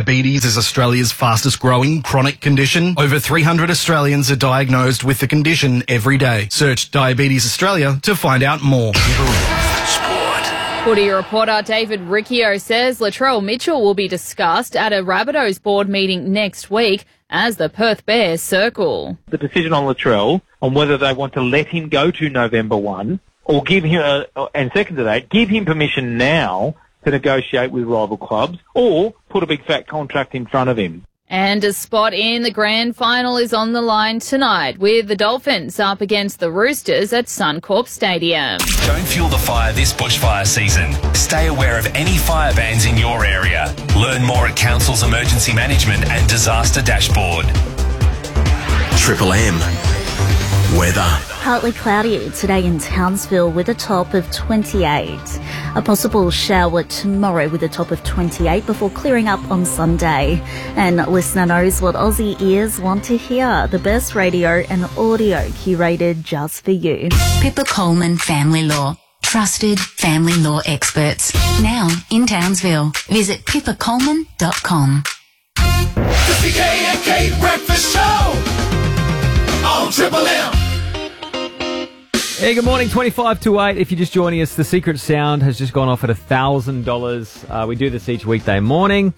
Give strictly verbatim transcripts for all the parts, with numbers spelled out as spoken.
Diabetes is Australia's fastest growing chronic condition. Over three hundred Australians are diagnosed with the condition every day. Search Diabetes Australia to find out more. Footy reporter David Riccio says Latrell Mitchell will be discussed at a Rabbitohs board meeting next week as the Perth Bears circle. The decision on Latrell on whether they want to let him go to November first or give him, a, and second to that, give him permission now to negotiate with rival clubs or put a big fat contract in front of him. And a spot in the grand final is on the line tonight with the Dolphins up against the Roosters at Suncorp Stadium. Don't fuel the fire this bushfire season. Stay aware of any fire bans in your area. Learn more at Council's Emergency Management and Disaster Dashboard. Triple M. Weather. Partly cloudy today in Townsville with a top of twenty-eight. A possible shower tomorrow with a top of twenty-eight before clearing up on Sunday. And listener knows what Aussie ears want to hear. The best radio and audio curated just for you. Pippa Coleman Family Law. Trusted family law experts. Now in Townsville. Visit pippa coleman dot com. The C K and K Breakfast Show on Triple M. Hey, good morning, twenty-five to eight. If you're just joining us, the secret sound has just gone off at one thousand dollars. Uh, we do this each weekday morning.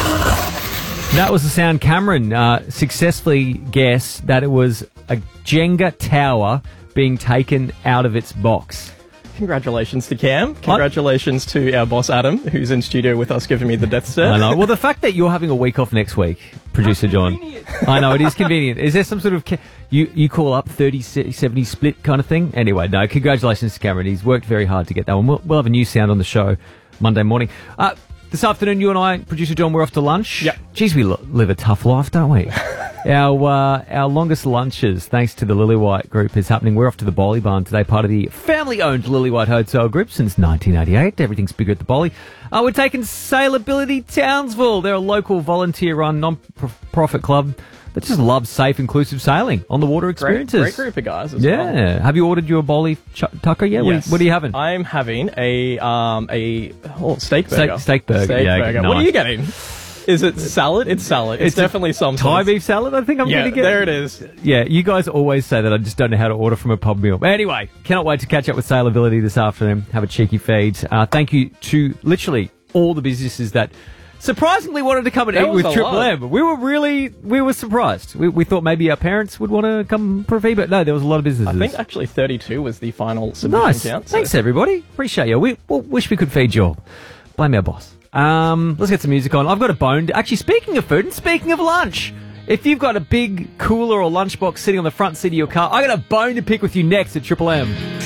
That was the sound. Cameron uh, successfully guessed that it was a Jenga tower being taken out of its box. Congratulations to Cam. Congratulations to our boss, Adam, who's in studio with us giving me the death stare. I know. Well, the fact that you're having a week off next week, producer John. I know, it is convenient. Is there some sort of... Ca- you, you call up thirty seventy split kind of thing? Anyway, no, congratulations to Cameron. He's worked very hard to get that one. We'll, we'll have a new sound on the show Monday morning. Uh, this afternoon, you and I, producer John, we're off to lunch. Yep. Geez, we lo- live a tough life, don't we? Our uh, our longest lunches, thanks to the Lillywhite Group, is happening. We're off to the Bolly Barn today, part of the family-owned Lillywhite Hotel Group since nineteen eighty-eight. Everything's bigger at the Bolly. Uh, we're taking Sailability Townsville. They're a local volunteer-run, non-profit club that just loves safe, inclusive sailing on the water experiences. Great, great group of guys as yeah. well. Yeah. Have you ordered your Bolly ch- tucker yet? Yes. What, what are you having? I'm having a um a oh, steak burger. Steak, steak burger. Steak yeah, burger. nice. What are you getting? Is it salad? It's salad. It's, It's definitely some Thai beef salad, I think I'm yeah, going to get. there it is. Yeah, you guys always say that. I just don't know how to order from a pub meal. But anyway, cannot wait to catch up with Sailability this afternoon. Have a cheeky feed. Uh, thank you to literally all the businesses that surprisingly wanted to come and That eat was with a Triple lot. M. We were really, we were surprised. We, we thought maybe our parents would want to come for a feed, but no, there was a lot of businesses. I think actually thirty-two was the final submission Nice. count. so- Thanks, everybody. Appreciate you. We, we wish we could feed you all. Blame our boss. Um, let's get some music on. I've got a bone. To, actually, speaking of food and speaking of lunch, if you've got a big cooler or lunchbox sitting on the front seat of your car, I got a bone to pick with you next at Triple M.